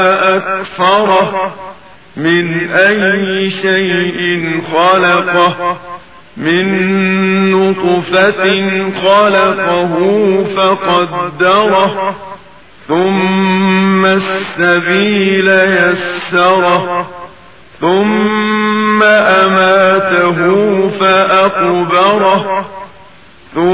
أكفره من أي شيء خلقه من نطفة خلقه فقدره ثم السبيل يسره ثم أماته فأقبره